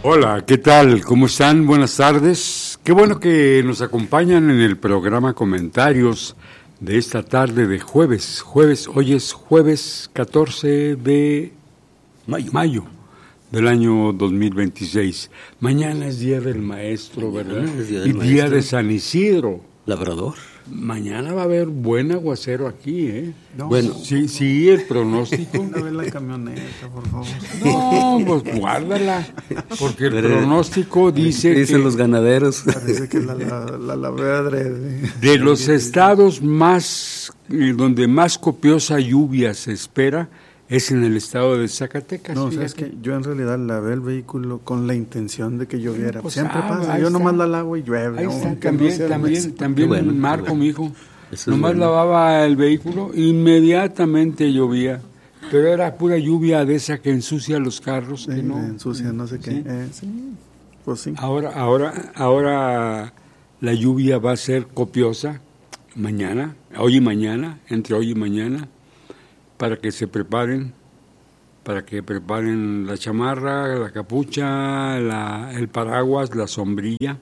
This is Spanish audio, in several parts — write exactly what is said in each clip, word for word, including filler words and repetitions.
Hola, ¿qué tal? ¿Cómo están? Buenas tardes. Qué bueno que nos acompañan en el programa Comentarios de esta tarde de jueves. Jueves, hoy es jueves catorce de mayo, mayo del año dos mil veintiséis. Mañana es Día del Maestro, ¿verdad? Es día del y maestro. Día de San Isidro. Labrador. Mañana va a haber buen aguacero aquí, ¿eh? No, bueno, sí, sí, el pronóstico. A ver la camioneta, por favor. No, pues guárdala, porque el Pero, pronóstico dice ¿qué dicen que los ganaderos? Parece que la, la, la, la de, de los estados más, eh, donde más copiosa lluvia se espera, es en el estado de Zacatecas. No, fíjate. o sea, es que yo en realidad lavé el vehículo con la intención de que lloviera. Pues, Siempre ah, pasa, yo está. nomás la lavo y llueve. Ahí está, ¿no? también, no también, también bueno, Marco, bueno. mi hijo, Eso nomás es bueno. lavaba el vehículo, inmediatamente llovía, pero era pura lluvia de esa que ensucia los carros, Sí, que no. ensucia, no sé qué. Sí. Eh, sí, pues sí. Ahora, ahora, ahora la lluvia va a ser copiosa mañana, hoy y mañana, entre hoy y mañana, para que se preparen, para que preparen la chamarra, la capucha, la, el paraguas, la sombrilla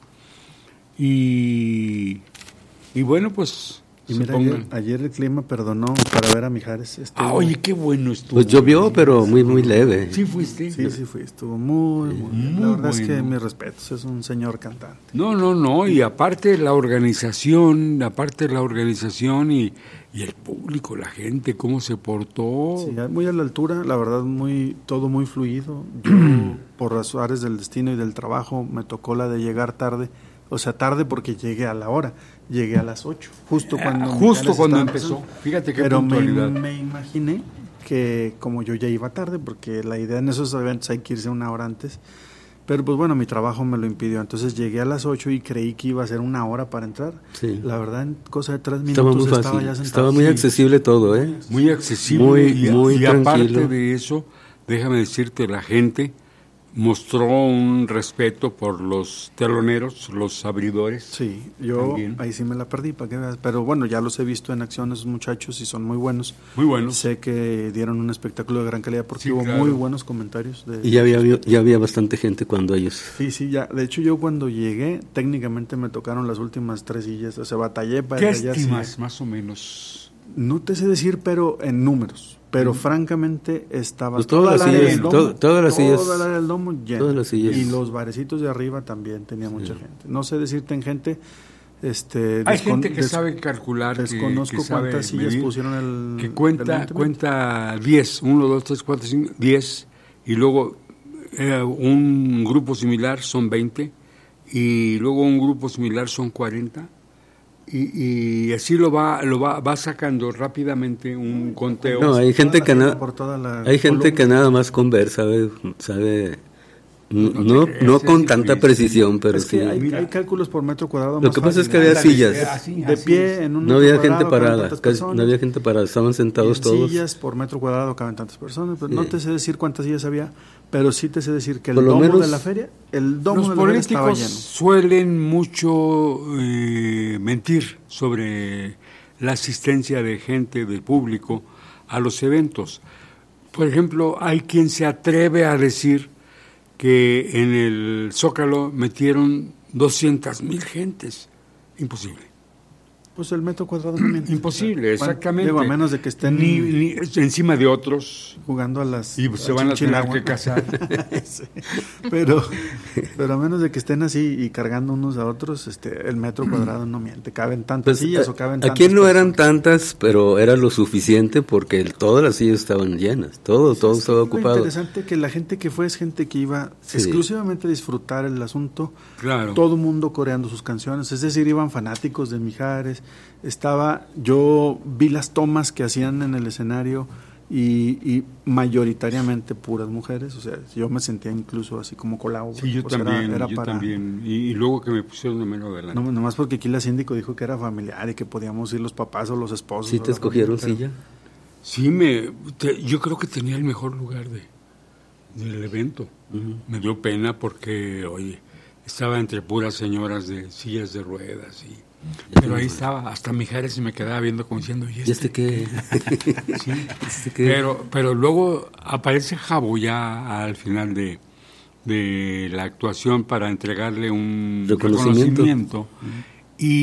y, y bueno, pues Y se mira, pongan. ayer, ayer el clima perdonó para ver a Mijares. Estuvo, Ah, oye, qué bueno estuvo. Pues llovió, pero muy, muy leve. ¿Sí fuiste? Sí, sí fui, estuvo muy, muy bien. Muy La verdad es que bueno. mis respetos, es un señor cantante. No, no, no, y aparte la organización, aparte la organización y, y el público, la gente, cómo se portó. Sí, muy a la altura, la verdad, muy todo muy fluido. Yo, por razones del destino y del trabajo, me tocó la de llegar tarde. O sea, tarde porque llegué a la hora. Llegué a las ocho, justo cuando, Ah, justo Mijares cuando estaba empezó. empezando. Fíjate qué Pero me, puntualidad. me imaginé que como yo ya iba tarde, porque la idea en esos eventos hay que irse una hora antes. Pero pues bueno, mi trabajo me lo impidió. Entonces llegué a las ocho y creí que iba a ser una hora para entrar. Sí. La verdad, en cosa de tres Estaba minutos muy fácil. estaba ya sentado. Estaba muy Sí. accesible todo, ¿eh? Muy accesible Muy, y, muy y aparte tranquilo. de eso, déjame decirte, la gente mostró un respeto por los teloneros, los abridores. Sí, yo También. ahí sí me la perdí, para que veas. Pero bueno, ya los he visto en acción esos muchachos y son muy buenos. Muy buenos. Sé que dieron un espectáculo de gran calidad porque Sí, hubo claro. muy buenos comentarios. De, Y ya había, ya había bastante gente cuando ellos... Sí, sí, ya. De hecho, yo cuando llegué, técnicamente me tocaron las últimas tres sillas. O sea, batallé para ¿Qué hallar estimas, sillas. más o menos? No te sé decir, pero en números. Pero francamente estaba Pues todas toda las el área sillas, del to- domo, todas las sillas- toda el área del domo llena. todas las sillas. Y los barecitos de arriba también tenía mucha gente. No sé decirte en gente. Este, Hay descon- gente que des- sabe calcular, que- Desconozco que, sabe cuántas sillas medir, pusieron el que el cuenta eventualmente. cuenta diez, uno, dos, tres, cuatro, cinco, diez, y luego eh, un grupo similar son veinte, y luego un grupo similar son cuarenta, y, y así lo va lo va, va sacando rápidamente un conteo. No, hay gente Toda que la nada, gente por toda la hay gente columna. que nada más con ver sabe, sabe no, No te no, creas, no ese con sí tanta fuiste. precisión, pero Es que sí. hay, Mira. hay cálculos por metro cuadrado. Lo más que pasa es que fáciles. había sillas. Así, De así pie es. en un No metro había gente cuadrado, caben parada, tantas casi- personas. no había gente parada, estaban Y sentados en todos. sillas por metro cuadrado caben tantas personas. Pero no Sí. te sé decir cuántas sillas había, pero sí te sé decir que el Por lo domo menos- de la feria, el domo Los de la feria estaba políticos lleno. suelen mucho eh, mentir sobre la asistencia de gente, del público, a los eventos. Por ejemplo, hay quien se atreve a decir que en el Zócalo metieron doscientas mil gentes. Imposible. Pues el metro cuadrado no miente. Imposible, Bueno, exactamente. digo, a menos de que estén Ni- ni- encima de otros jugando a las y se al van a tener chinchilagua. que casar. Sí. pero pero a menos de que estén así y cargando unos a otros, este el metro cuadrado no miente, caben tantas Pues, sillas a- o caben tantas aquí no eran personas. tantas, pero era lo suficiente porque el- todas las sillas estaban llenas, todo, todo Es que estaba lo ocupado. interesante que la gente que fue es gente que iba Sí. exclusivamente a disfrutar el asunto. Claro. Todo mundo coreando sus canciones, es decir, iban fanáticos de Mijares. Estaba, yo vi las tomas que hacían en el escenario y, y mayoritariamente puras mujeres, o sea, yo me sentía incluso así como colado. Sí, yo pues era- también, era yo para- también. Y, y luego que me pusieron de menos adelante. No, nomás porque aquí la síndico dijo que era familiar y que podíamos ir los papás o los esposos. ¿Sí o te la escogieron familia, silla? Sí, me, te- yo creo que tenía el mejor lugar de, del evento. Ujú. Me dio pena porque, oye, estaba entre puras señoras de sillas de ruedas. Y, pero ahí estaba, hasta Mijares se me quedaba viendo como diciendo, ¿y ¿Y este qué? Sí. ¿Este qué? Pero, pero luego aparece Jabo ya al final de, de la actuación para entregarle un reconocimiento. reconocimiento. Uh-huh.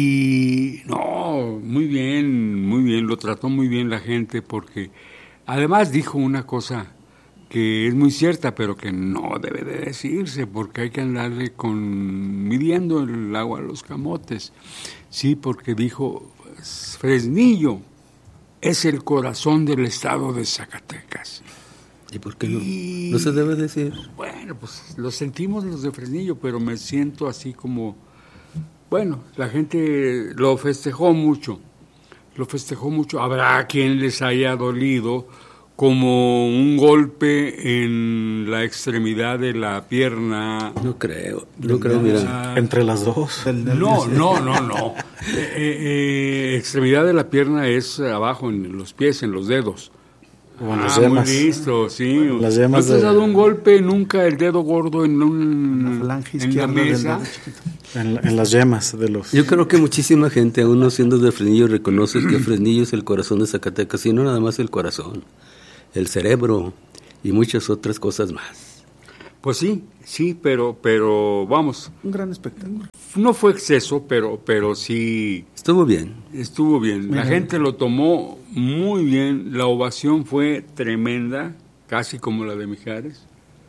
Y no, muy bien, muy bien, lo trató muy bien la gente, porque además dijo una cosa que es muy cierta, pero que no debe de decirse, porque hay que andarle con midiendo el agua a los camotes. Sí, porque dijo, Fresnillo es el corazón del estado de Zacatecas. ¿Y por qué no? Y, no se debe decir. Bueno, pues lo sentimos los de Fresnillo, pero me siento así como... Bueno, la gente lo festejó mucho, lo festejó mucho. Habrá quien les haya dolido como un golpe en la extremidad de la pierna. No creo, no creo, mira. Entre las dos. No, no, no, no. eh, eh, extremidad de la pierna es abajo, en los pies, en los dedos. O en ah, las yemas. Muy listo, sí. Bueno, las yemas ¿No te has de... dado un golpe nunca el dedo gordo en un en la falange en la mesa? En, en las yemas de los... Yo creo que muchísima gente, aún no siendo de Fresnillo, reconoce que Fresnillo es el corazón de Zacatecas, y no nada más el corazón, el cerebro y muchas otras cosas más. Pues sí, sí, pero, pero vamos. Un gran espectáculo. No fue exceso, pero, pero sí. Estuvo bien. Estuvo bien. Mira. La gente lo tomó muy bien. La ovación fue tremenda, casi como la de Mijares.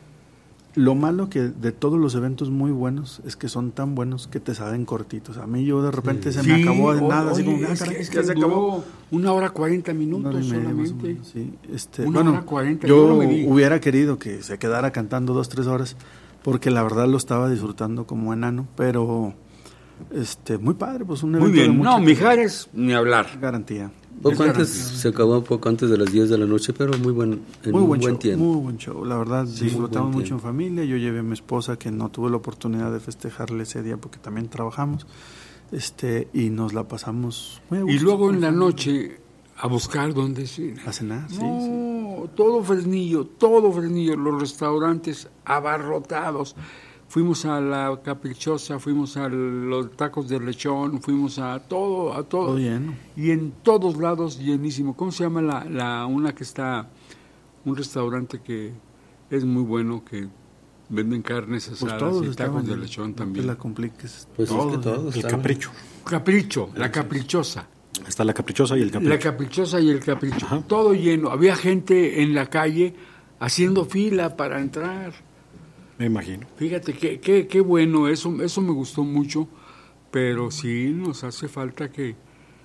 Lo malo que de todos los eventos muy buenos es que son tan buenos que te saben cortitos. A mí yo de repente sí. se me sí, acabó de nada. Oye, así como, es ah, que, es que que se acabó una hora cuarenta minutos media, solamente. Menos, sí. este, una bueno, hora cuarenta. Yo, yo no hubiera querido que se quedara cantando dos, tres horas, porque la verdad lo estaba disfrutando como enano, pero este muy padre, pues un evento muy bien. de No, Mijares, ni hablar. Garantía. Poco antes, se acabó poco antes de las diez de la noche, pero muy buen, en muy buen, buen show, tiempo. Muy buen show, la verdad, sí, disfrutamos mucho en familia. Yo llevé a mi esposa, que no tuve la oportunidad de festejarle ese día porque también trabajamos, este y nos la pasamos muy a gusto. Y luego en la noche a buscar dónde sí. A cenar, sí, no, sí. todo Fresnillo, todo Fresnillo, los restaurantes abarrotados. Fuimos a la Caprichosa, fuimos a los tacos de lechón, fuimos a todo, a todo. Todo lleno. Y en todos lados llenísimo. ¿Cómo se llama la, la una que está, un restaurante que es muy bueno, que venden carnes asadas pues y tacos de lechón no también? No te la compliques. Pues todos, es que todos el estaban. Capricho. Capricho, la Caprichosa. Está la Caprichosa y el Capricho. La Caprichosa y el Capricho. Ajá. Todo lleno. Había gente en la calle haciendo fila para entrar. Me imagino. Fíjate, qué, qué, qué bueno, eso, eso me gustó mucho, pero sí nos hace falta que,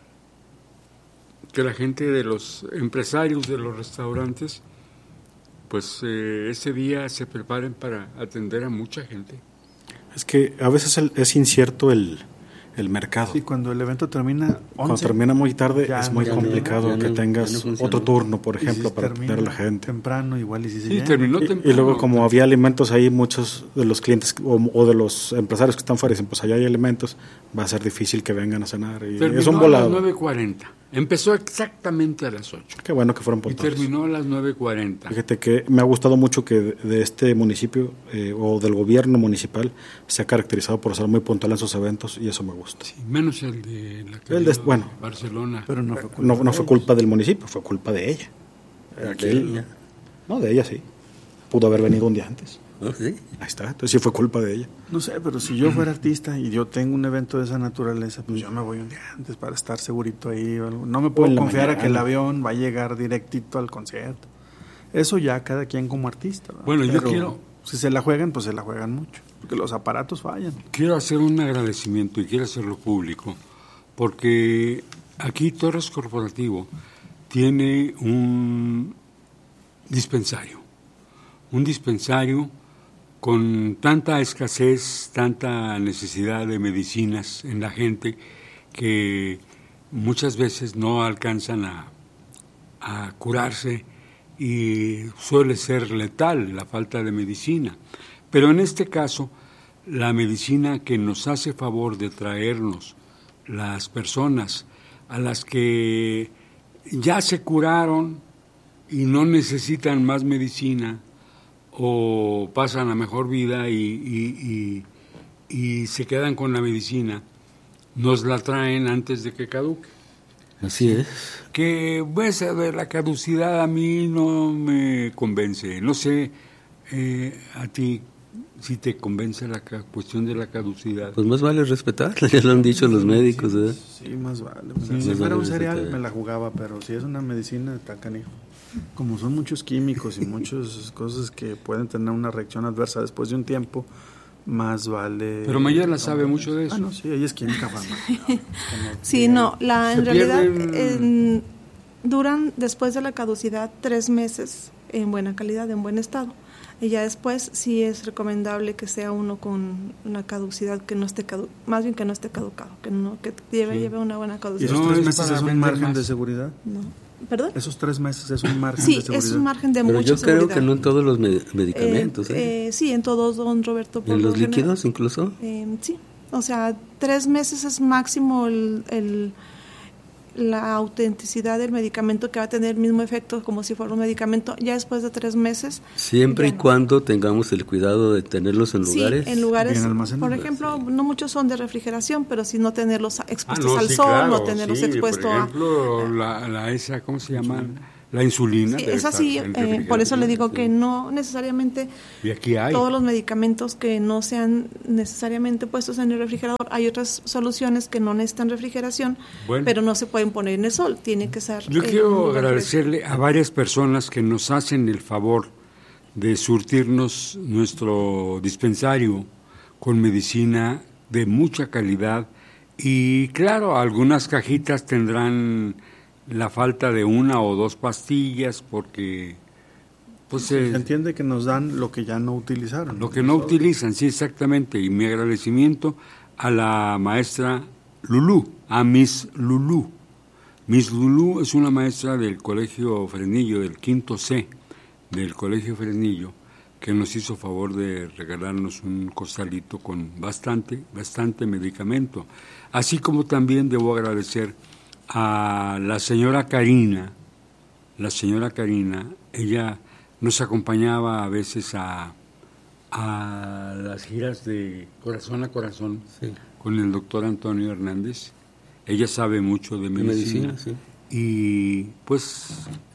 que la gente de los empresarios de los restaurantes, pues eh, ese día se preparen para atender a mucha gente. Es que a veces el, es incierto el, el mercado. Sí, cuando el evento termina Cuando once, termina muy tarde ya, es muy ya complicado no, que no, tengas no otro turno, por ejemplo, si para atender a la gente. Temprano, igual y si se sí, terminó y, temprano. y luego como había alimentos ahí, muchos de los clientes o, o de los empresarios que están fuera dicen, pues allá hay alimentos, va a ser difícil que vengan a cenar. Y terminó es un volado. a las nueve cuarenta. Empezó exactamente a las ocho. Qué bueno que fueron puntuales. Y terminó a las nueve cuarenta. Fíjate que me ha gustado mucho que de, de este municipio eh, o del gobierno municipal se ha caracterizado por ser muy puntual en sus eventos y eso me gusta. Sí, menos el de la el de, bueno, Barcelona. Pero no fue culpa, no, no fue culpa del municipio, fue culpa de ella. Aquí, ¿De ella? No, de ella sí. Pudo haber venido un día antes. ¿Oh, sí? Ahí está, entonces sí fue culpa de ella. No sé, pero si yo fuera artista y yo tengo un evento de esa naturaleza, pues yo me voy un día antes para estar segurito ahí. No me puedo confiar mañana, a que el avión va a llegar directito al concierto. Eso ya cada quien como artista. ¿verdad? Bueno, pero yo quiero... Si se la juegan, pues se la juegan mucho, porque los aparatos fallan. Quiero hacer un agradecimiento y quiero hacerlo público, porque aquí Torres Corporativo tiene un dispensario, un dispensario con tanta escasez, tanta necesidad de medicinas en la gente que muchas veces no alcanzan a, a curarse y suele ser letal la falta de medicina. Pero en este caso, la medicina que nos hace favor de traernos las personas a las que ya se curaron y no necesitan más medicina o pasan a mejor vida y, y, y, y se quedan con la medicina, nos la traen antes de que caduque. Así es. Que pues, de la caducidad a mí no me convence. No sé, eh, a ti, si te convence la ca- cuestión de la caducidad. Pues más vale respetarla, ya lo han dicho los médicos, ¿verdad? Sí, más vale. Sí, si más fuera vale un cereal respetar. me la jugaba, pero si es una medicina, está canijo. Como son muchos químicos y muchas cosas que pueden tener una reacción adversa después de un tiempo, más vale... Pero Mayela sabe mucho de eso. Ah, no, sí, ella es química farmacéutica. Sí, no, la, en Se realidad pierden- en- duran después de la caducidad tres meses en buena calidad, en buen estado. Y ya después sí es recomendable que sea uno con una caducidad que no esté cadu más bien que no esté caducado, que no que lleve, Sí. lleve una buena ¿Y caducidad. esos No, tres es meses para es un vender margen más. de seguridad? No. ¿Perdón? Esos tres meses es un margen Sí, de seguridad. es un margen de Pero mucha yo creo seguridad. que no en todos los me- medicamentos, ¿eh? Eh, eh, sí, en todos, don Roberto. por En lo los general. líquidos incluso. Eh, sí, o sea, tres meses es máximo el, el- la autenticidad del medicamento, que va a tener el mismo efecto como si fuera un medicamento. Ya después de tres meses. Siempre ya y no. cuando tengamos el cuidado de tenerlos en lugares. Sí, en lugares, bien almacenados. por ejemplo, no muchos son de refrigeración, pero sí no tenerlos Ah, expuestos no, al sí, sol, claro, no tenerlos sí, expuestos por a... ejemplo, la, la esa, ¿cómo se llama? La insulina. Sí, debe es así, estar en eh, por eso le digo refrigeración. que no necesariamente Y aquí hay. todos los medicamentos que no sean necesariamente puestos en el refrigerador. Hay otras soluciones que no necesitan refrigeración, Bueno. pero no se pueden poner en el sol, tiene que ser... Yo en un quiero lugar fresco. agradecerle a varias personas que nos hacen el favor de surtirnos nuestro dispensario con medicina de mucha calidad y claro, algunas cajitas tendrán la falta de una o dos pastillas porque pues Se eh, entiende que nos dan lo que ya no utilizaron. lo que no utilizan, sí, exactamente. Y mi agradecimiento a la maestra Lulú, a Miss Lulú. Miss Lulú es una maestra del Colegio Fresnillo, del quinto C del Colegio Fresnillo, que nos hizo favor de regalarnos un costalito con bastante, bastante medicamento. Así como también debo agradecer a la señora Karina, la señora Karina, ella nos acompañaba a veces a, a las giras de Corazón a Corazón Sí. con el doctor Antonio Hernández. Ella sabe mucho de medicina, medicina, sí. y pues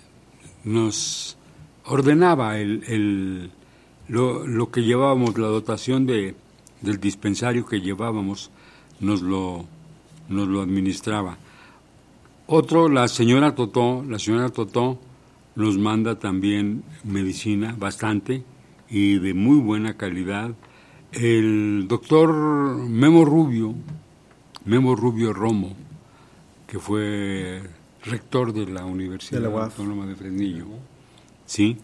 nos ordenaba el, el, lo, lo que llevábamos, la dotación de, del dispensario que llevábamos, nos lo, nos lo administraba. Otro, la señora Totó, la señora Totó nos manda también medicina, bastante, y de muy buena calidad. El doctor Memo Rubio, Memo Rubio Romo, que fue rector de la Universidad De la U A F. Autónoma de Fresnillo, ¿sí?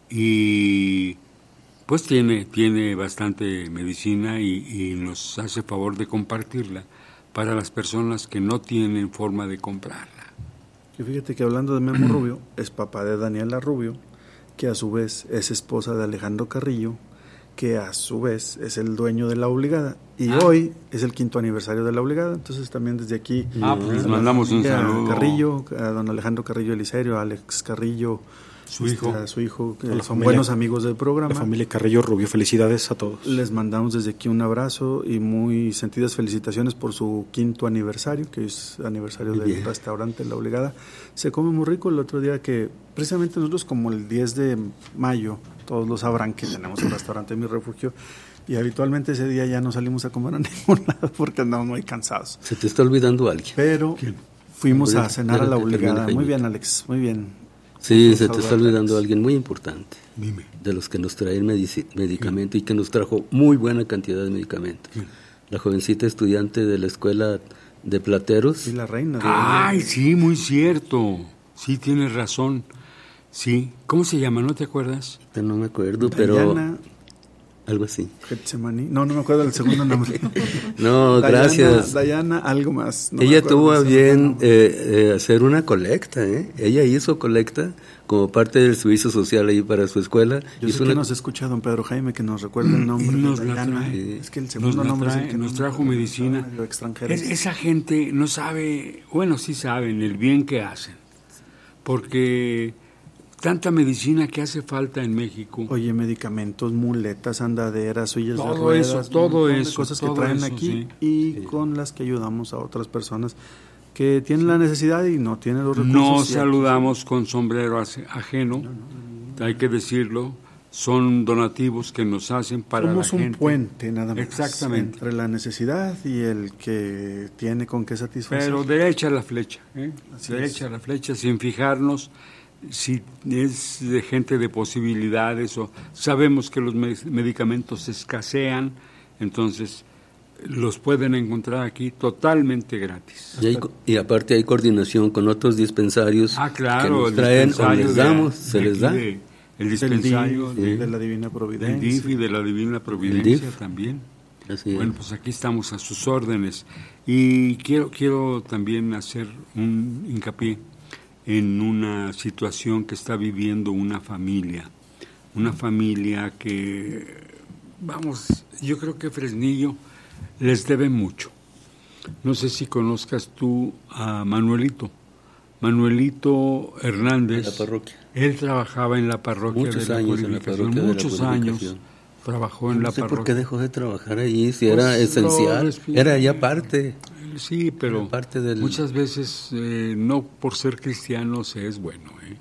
Y pues tiene, tiene bastante medicina y, y nos hace favor de compartirla para las personas que no tienen forma de comprarla. Que fíjate que hablando de Memo Rubio, es papá de Daniela Rubio, que a su vez es esposa de Alejandro Carrillo, que a su vez es el dueño de La Obligada. Y Ah. hoy es el quinto aniversario de La Obligada, entonces también desde aquí... Ah, pues les a la mandamos un familia saludo. Carrillo, a don Alejandro Carrillo Eliserio, a Alex Carrillo, Su este, hijo. a su hijo, que A la son familia- buenos amigos del programa. La familia Carrillo Rubio, felicidades a todos. Les mandamos desde aquí un abrazo y muy sentidas felicitaciones por su quinto aniversario, que es aniversario Muy del bien. restaurante La Obligada. Se come muy rico. El otro día que, precisamente nosotros como el diez de mayo, todos lo sabrán que tenemos un restaurante en Mi Refugio, y habitualmente ese día ya no salimos a comer a ningún lado porque andamos muy cansados. Se te está olvidando alguien. Pero fuimos a Bueno, cenar a La espérate, Obligada. termina, Muy Jaime. bien, Alex, muy bien. Sí, Gusto se te está saludarte, olvidando Alex. alguien muy importante, Dime. de los que nos trae el medici- medicamento y que nos trajo muy buena cantidad de medicamentos. ¿Quién? La jovencita estudiante de la escuela de Plateros. Y la reina. de- Ay, sí, muy cierto. Sí, tienes razón. Sí. ¿Cómo se llama? ¿No te acuerdas? No me acuerdo, pero Dayana algo así. Getsemani. No, no me acuerdo del segundo nombre. No, Dayana- gracias. Dayana, algo más. No me Ella acuerdo tuvo a del segundo bien nombre. eh, eh, hacer una colecta, ¿eh? Ella hizo colecta como parte del servicio social ahí para su escuela. Yo hizo sé que una- nos escucha don Pedro Jaime, que nos recuerda el nombre. Y nos de la Dayana. trae. Es que el Nos segundo la nombre es el trae, que no nos me trajo acuerdo, medicina. medio extranjero. Es- esa gente no sabe, bueno, sí saben el bien que hacen, porque tanta medicina que hace falta en México. Oye, medicamentos, muletas, andaderas, sillas de Todo ruedas, eso, un todo montón de eso, cosas que todo traen eso, aquí sí. y Sí. con las que ayudamos a otras personas que tienen la necesidad y no tienen los recursos. No y- saludamos con sombrero ace- ajeno, hay que decirlo. son donativos que nos hacen para Somos la un gente. puente nada más Exactamente. entre la necesidad y el que tiene con qué satisfacer. Pero derecha la flecha, ¿eh? Así derecha es. la flecha, sin fijarnos si es de gente de posibilidades o sabemos que los me- medicamentos escasean, entonces los pueden encontrar aquí totalmente gratis. Y, hay co- y aparte hay coordinación con otros dispensarios Ah, que claro, nos el traen o dispensario les de- damos, de se les aquí da. de- el Del dispensario D I F, de, de la Divina del Providencia. D I F y de la Divina D Providencia I F. también. Así es. Bueno, pues aquí estamos a sus órdenes. Y quiero, quiero también hacer un hincapié en una situación que está viviendo una familia. Una familia que, vamos, yo creo que Fresnillo les debe mucho. No sé si conozcas tú a Manuelito. Manuelito Hernández. En la parroquia. Él trabajaba en la parroquia Muchos de la años en la Purificación. parroquia de la Muchos años Purificación. trabajó en No la sé parroquia. por qué dejó de trabajar allí, si Pues, era lo esencial, respiro. era ya parte. Sí, pero Era parte del- muchas veces eh, no por ser cristiano se es bueno, ¿eh?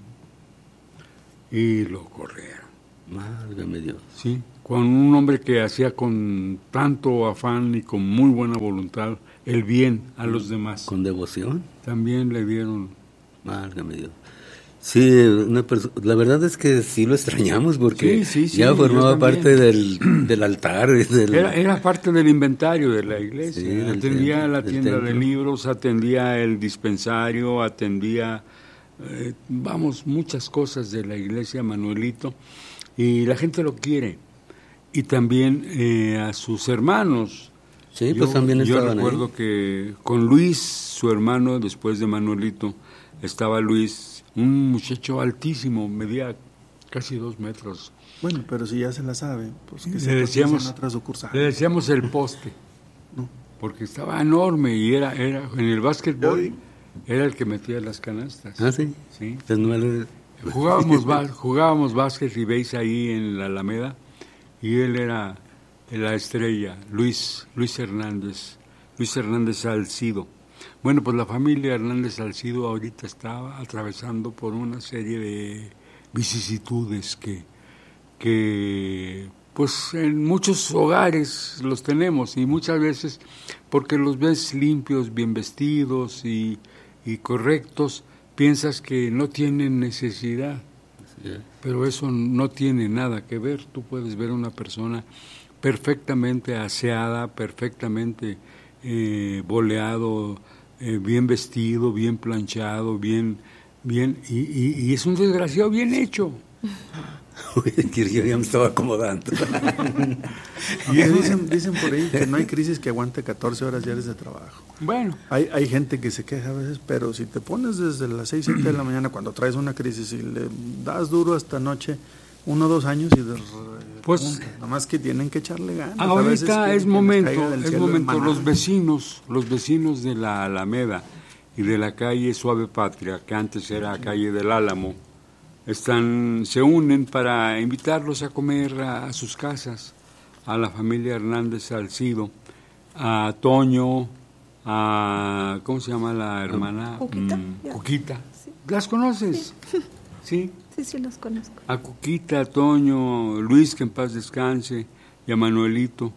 Y lo corrieron, Válgame Dios. ¿sí? Con un hombre que hacía con tanto afán y con muy buena voluntad el bien a los demás. Con devoción, También le dieron... válgame Dios. Sí, una perso- la verdad es que sí lo extrañamos porque Sí, sí, sí, ya yo formaba también. parte del, del altar. y Del, Era, era parte del inventario de la iglesia. Sí, del atendía templo, la del tienda de templo. libros, atendía el dispensario, atendía, eh, vamos, muchas cosas de la iglesia, Manuelito, y la gente lo quiere. Y también eh, a sus hermanos. Sí, pues también yo estaban recuerdo ahí. que con Luis, su hermano, después de Manuelito, estaba Luis, un muchacho altísimo, medía casi dos metros. Bueno, pero si ya se la sabe, pues que Le se decíamos, en otra sucursal. le decíamos el poste, No. porque estaba enorme y era, era en el básquetbol Ay. era el que metía las canastas. Ah, sí. Sí. Pues no le- Jugábamos, ba- jugábamos básquet y veis ahí en la Alameda y él era la estrella, Luis, Luis Hernández, Luis Hernández Salcido. Bueno, pues la familia Hernández Salcido ahorita está atravesando por una serie de vicisitudes que, que pues en muchos hogares los tenemos y muchas veces porque los ves limpios, bien vestidos y, y correctos, piensas que no tienen necesidad. Pero eso no tiene nada que ver. Tú puedes ver una persona perfectamente aseada, perfectamente eh, boleado, eh, bien vestido, bien planchado, bien, bien y, y, y es un desgraciado bien hecho. que yo ya me estaba acomodando. Y dicen, dicen por ahí que no hay crisis que aguante catorce horas diarias de trabajo. Bueno, Hay, hay gente que se queja a veces, pero si te pones desde las seis, siete de la mañana cuando traes una crisis y le das duro hasta noche, uno o dos años y de Pues, nomás que tienen que echarle ganas. A veces ahorita que- es que les momento, caiga del es cielo el momento. maná. Los vecinos, los vecinos de la Alameda y de la calle Suave Patria, que antes era calle del Álamo, están, se unen para invitarlos a comer a, a sus casas, a la familia Hernández Salcido, a Toño, a, ¿cómo se llama la hermana? Cuquita, Mm, ya. Cuquita. Sí. ¿Las conoces? Sí. Sí, sí, los conozco. A Cuquita, a Toño, Luis, que en paz descanse, y a Manuelito,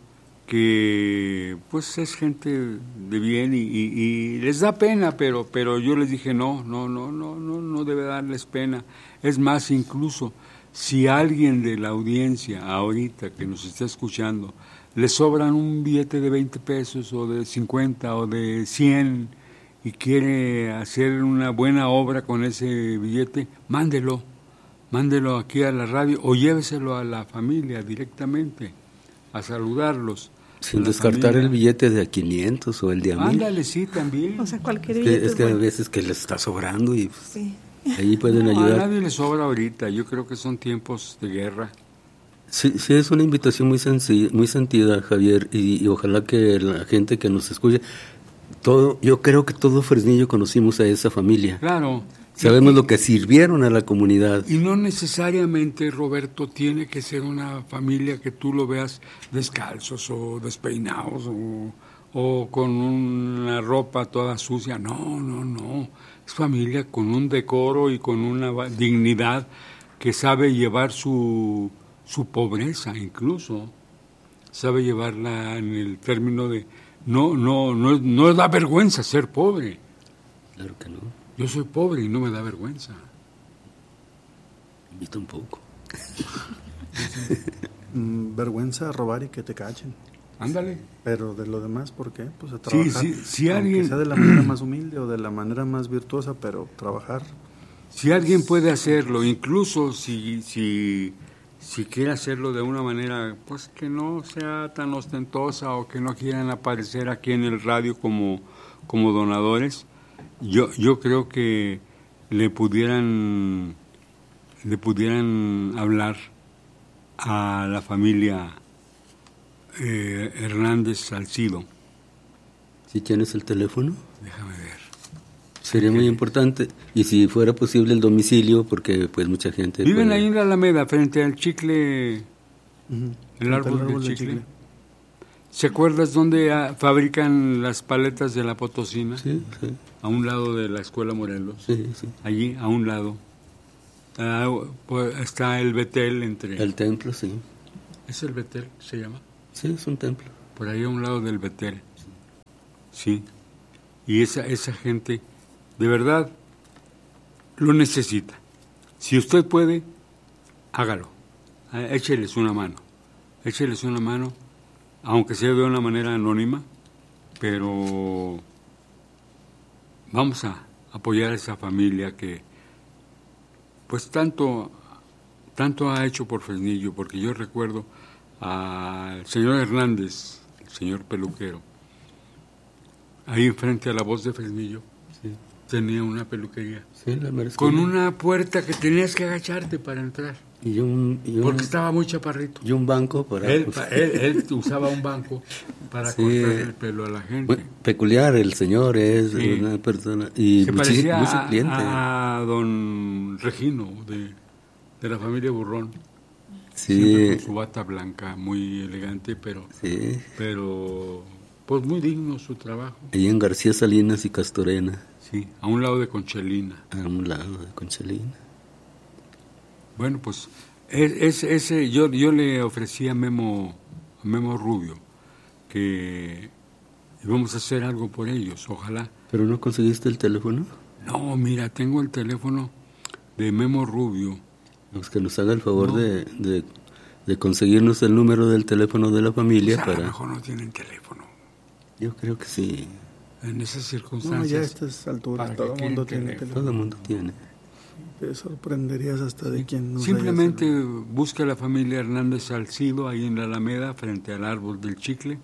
que pues es gente de bien y, y- y les da pena, pero, pero yo les dije no, no, no, no, no, no debe darles pena. Es más, incluso si alguien de la audiencia ahorita que nos está escuchando le sobran un billete de veinte pesos o de cincuenta o de cien y quiere hacer una buena obra con ese billete, mándelo, mándelo aquí a la radio o lléveselo a la familia directamente a saludarlos. Sin A la descartar familia. el billete de a quinientos o el de a mil. Ándale, sí, también. O sea, cualquier Es que, billete es es que a bueno. veces que les está sobrando y pues, Sí. ahí pueden No, a ayudar. nadie le sobra ahorita, yo creo que son tiempos de guerra. Sí, sí, es una invitación muy sencilla, muy sentida, Javier, y, y ojalá que la gente que nos escuche, todo, yo creo que todo Fresnillo conocimos a esa familia. Claro. Sabemos lo que sirvieron a la comunidad. Y no necesariamente, Roberto, tiene que ser una familia que tú lo veas descalzos o despeinados o, o con una ropa toda sucia. No, no, no. Es familia con un decoro y con una va- dignidad que sabe llevar su, su pobreza incluso, sabe llevarla en el término de, no, no, no, no da vergüenza ser pobre. Claro que no. Yo soy pobre y no me da vergüenza. A mí tampoco. Mm, vergüenza robar y que te cachen. Ándale. Pero de lo demás, ¿por qué? Pues a trabajar. Sí, sí, si aunque alguien, sea de la manera más humilde o de la manera más virtuosa, pero trabajar. si alguien puede hacerlo, incluso si, si, si quiere hacerlo de una manera, pues que no sea tan ostentosa o que no quieran aparecer aquí en el radio como, como donadores, yo, yo creo que le pudieran, le pudieran hablar a la familia eh, Hernández Salcido. ¿Si tienes el teléfono? Déjame ver. Sería muy importante. Y si fuera posible el domicilio, porque pues mucha gente... Viven puede... ahí en la Alameda, frente al chicle, Uh-huh. el árbol, árbol del del chicle. chicle. ¿Se acuerdas dónde ah, fabrican las paletas de la Potosina? Sí, sí, A un lado de la Escuela Morelos. sí, sí. Allí, a un lado. Ah, pues, está el Betel entre... El templo, sí. ¿Es el Betel, se llama? Sí, es un templo. Por ahí a un lado del Betel. Sí. Y esa, esa gente, de verdad, lo necesita. Si usted puede, hágalo. Ah, écheles una mano. Écheles una mano, aunque sea de una manera anónima, pero vamos a apoyar a esa familia que, pues, tanto, tanto ha hecho por Fresnillo, porque yo recuerdo al señor Hernández, el señor peluquero, ahí enfrente a la Voz de Fresnillo, Sí, tenía una peluquería, sí, la mera con esquina. una puerta que tenías que agacharte para entrar, Y un, y un, porque estaba muy chaparrito. y un banco para... Él, pues, pa- él, él usaba un banco para Sí. cortar el pelo a la gente. bueno, peculiar el señor, es Sí. una persona... Y Se muchi- parecía mucho a, cliente. a don Regino, de, de la familia Burrón. Sí, Siempre con su bata blanca, muy elegante, pero, sí. pero pues muy digno su trabajo. Ahí en García Salinas y Castorena, Sí, a un lado de Conchelina. a un lado de Conchalina. Bueno, pues es, es- ese yo yo le ofrecí a Memo, a Memo Rubio que íbamos a hacer algo por ellos, ojalá. ¿Pero no conseguiste el teléfono? No, mira, tengo el teléfono de Memo Rubio. Pues que nos haga el favor No. de, de, de conseguirnos el número del teléfono de la familia O sea, a lo para... mejor no tienen teléfono. Yo creo que sí, En esas No, circunstancias. ya a estas alturas ¿para todo qué el mundo quieren tiene teléfono? todo teléfono. el mundo tiene. Te sorprenderías hasta de quién no Simplemente busca a la familia Hernández Salcido ahí en la Alameda, frente al árbol del chicle,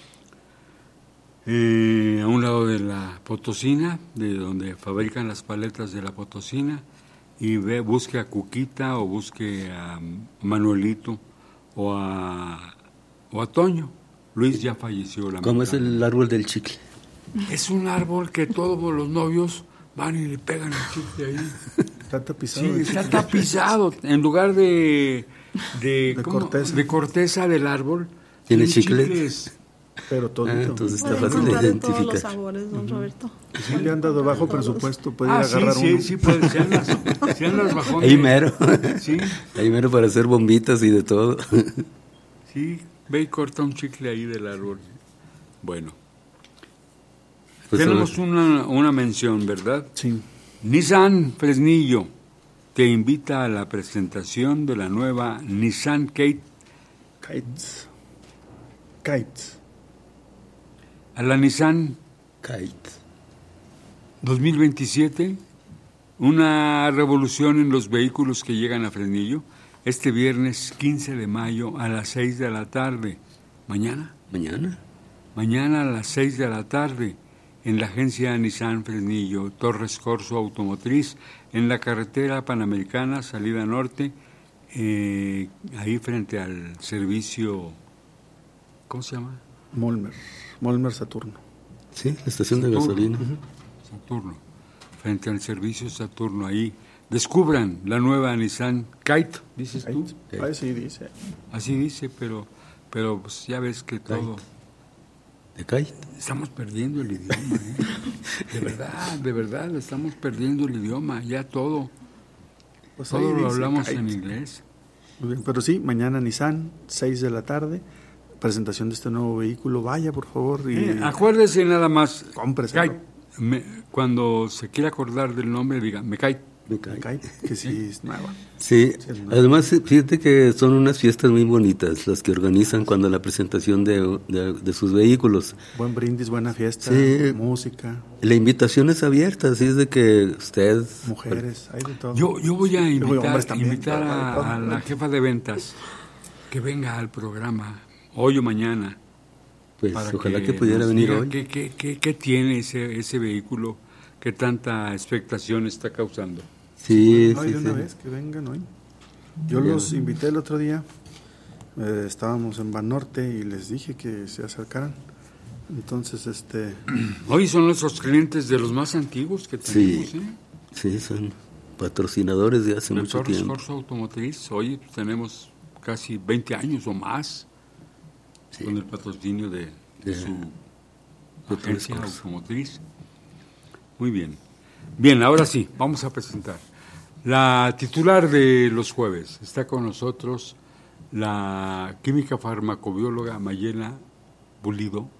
eh, a un lado de la Potosina, de donde fabrican las paletas de la Potosina, y ve, busque a Cuquita o busque a Manuelito o a, o a Toño. Luis ya falleció. ¿Cómo es lamentablemente. el árbol del chicle? Es un árbol que todos los novios van y le pegan el chicle ahí. Está tapizado. Sí, de está chicle. tapizado. En lugar de de, De ¿cómo? corteza. de corteza del árbol, ¿Tiene tiene chicles? Pero todo. Ah, entonces está Puede fácil de encontrar de todos los identificar. sabores, don Roberto. Si le han dado bajo presupuesto, puede ir Ah, a sí, agarrar sí, uno. sí, puede, se andas, se andas bajón Ahí de- mero. Sí, Ahí mero para hacer bombitas y de todo. sí, ve y corta un chicle ahí del árbol. Bueno, Pues, tenemos a ver, una, una mención, ¿verdad? Sí. Nissan Fresnillo te invita a la presentación de la nueva Nissan Kate, Kites. Kites. a la Nissan kite. dos mil veintisiete, una revolución en los vehículos que llegan a Fresnillo, este viernes quince de mayo a las seis de la tarde. ¿Mañana? ¿Mañana? Mañana a las seis de la tarde, en la agencia Nissan Fresnillo, Torres Corso Automotriz, en la carretera Panamericana, salida norte, eh, ahí frente al servicio, ¿cómo se llama? Molmer. Molmer Saturno. Sí, la estación de Saturno. gasolina. Saturno, frente al servicio Saturno, ahí. Descubran la nueva Nissan Kite, dices tú. Kites. Ah, sí, dice. Así dice, pero, pero pues ya ves que todo... ¿De kite? Estamos perdiendo el idioma, ¿eh? De verdad, de verdad, estamos perdiendo el idioma, ya todo. Pues ahí Todo lo dice hablamos Kite. en inglés. Muy bien, pero sí, mañana Nissan, seis de la tarde, presentación de este nuevo vehículo. Vaya, por favor. Y Eh, acuérdese nada más, cómpreselo. Kite, me- cuando se quiera acordar del nombre, diga, me cae. Me cae. Kite, que sí es nueva. Sí, Sí, es nueva. además fíjate que son unas fiestas muy bonitas las que organizan cuando la presentación de, de, de sus vehículos. Buen brindis, buena fiesta, Sí. música, La invitación es abierta, así es de que usted... mujeres, hay de todo. Yo, yo voy a Sí, invitar, hombres también, invitar pero hay de todo. a, a la jefa de ventas que venga al programa hoy o mañana. Pues para ojalá que, pudiera nos venir diga hoy. ¿Qué, qué, qué, qué tiene ese, ese vehículo que tanta expectación está causando? Sí, No, sí, y de una sí. vez que vengan hoy. Yo Ya. los invité el otro día, eh, estábamos en Banorte y les dije que se acercaran. Entonces, este, Hoy son nuestros clientes de los más antiguos que tenemos. Sí. ¿eh? Sí, son patrocinadores de hace El mucho Torres tiempo. Corso Automotriz, hoy pues, tenemos casi veinte años o más Sí. con el patrocinio de, de De- su de Torres agencia Corso. automotriz. Muy bien. Bien, ahora sí, vamos a presentar. La titular de los jueves está con nosotros, la química farmacobióloga Mayela Pulido.